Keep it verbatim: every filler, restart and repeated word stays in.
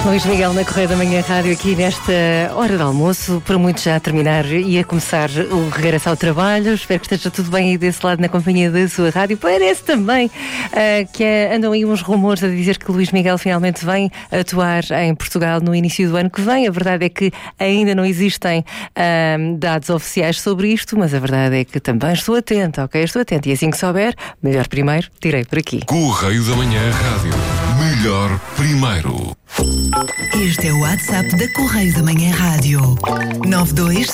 Luís Miguel na Correia da Manhã Rádio, aqui nesta hora de almoço, para muitos já a terminar e a começar o regresso ao trabalho. Espero que esteja tudo bem aí desse lado na companhia da sua rádio. Parece também uh, que é, andam aí uns rumores a dizer que Luís Miguel finalmente vem atuar em Portugal no início do ano que vem. A verdade é que ainda não existem uh, dados oficiais sobre isto, mas a verdade é que também estou atenta, ok? Estou atenta e assim que souber, melhor primeiro, tirei por aqui. Correio da Manhã Rádio. Melhor primeiro. Este é o WhatsApp da Correio da Manhã Rádio. nove dois